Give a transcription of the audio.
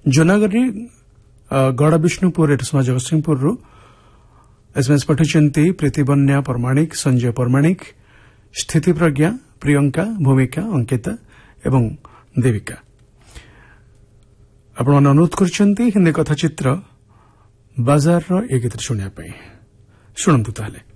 ଜୁନାଗଡ଼ରେ ଗଡ଼ବିଷ୍ଣୁପୁର ଏଠୁ ଜଗତସିଂହପୁରରୁ एसएमएस पठिंचंती प्रीतिबन्या परमाणिक संजय परमाणिक स्थिति प्रज्ञा प्रियंका भूमिका अंकिता एवं देविका आपण अनुरोध करछंती हिंदी कथाचित्र बाजार रो ए गीत शुणिया पई शुणंतु ताले।